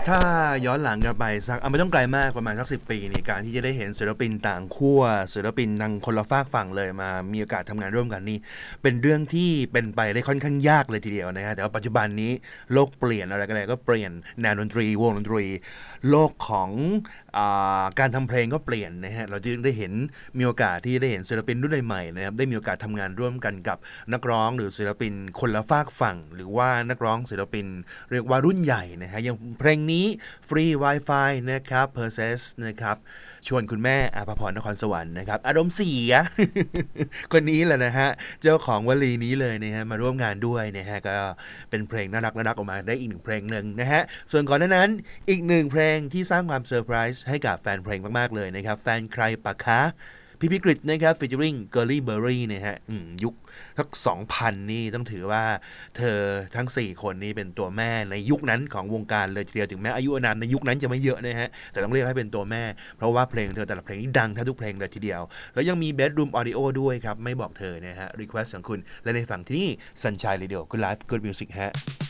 ถ้าย้อนหลังกลับไปสักไม่ต้องไกลมากประมาณสัก10 ปีนี่การที่จะได้เห็นศิลปินต่างขั้วศิลปินทางคนละฝากฝั่งเลยมามีโอกาสทำงานร่วมกันนี่เป็นเรื่องที่เป็นไปได้ค่อนข้างยากเลยทีเดียวนะฮะแต่ว่าปัจจุบันนี้โลกเปลี่ยนอะไรกันเลยก็เปลี่ยนแนวดนตรีวงดนตรีโลกของการทำเพลงก็เปลี่ยนนะฮะเราจึงได้เห็นมีโอกาสที่ได้เห็นศิลปินรุ่นใหม่ๆนะครับได้มีโอกาสทำงานร่วมกันกับนักร้องหรือศิลปินคนละฝากฝั่งหรือว่านักร้องศิลปินเรียกว่ารุ่นใหญ่นะฮะอย่างเพลงนี้ Free Wi-Fi นะครับ Perses นะครับชวนคุณแม่อาภพรนครสวรรค์นะครับอารมณ์เสีย คนนี้แหละนะฮะเจ้าของวลีนี้เลยนะฮะมาร่วมงานด้วยนะฮะก็เป็นเพลงน่ารักออกมาได้อีกหนึ่งเพลงหนึ่งนะฮะส่วนก่อนหน้านั้นอีกหนึ่งเพลงที่สร้างความเซอร์ไพรส์ให้กับแฟนเพลงมากๆเลยนะครับแฟนใครปะคะพี่พิกฤตนะครับฟีเจอริ่งเกอร์ลี่เบอร์รี่นะฮะยุคทัก 2000 นี่ต้องถือว่าเธอทั้ง4คนนี้เป็นตัวแม่ในยุคนั้นของวงการเลยทีเดียวถึงแม้อายุอานามในยุคนั้นจะไม่เยอะนะฮะแต่ต้องเรียกให้เป็นตัวแม่เพราะว่าเพลงเธอแต่ละเพลงนี่ดังทุกเพลงเลยทีเดียวแล้วยังมี Bedroom Audio ด้วยครับไม่บอกเธอนะฮะ Request ของคุณและในฝั่งที่นี่ Sunshine Radio Good Life Good Music ฮะ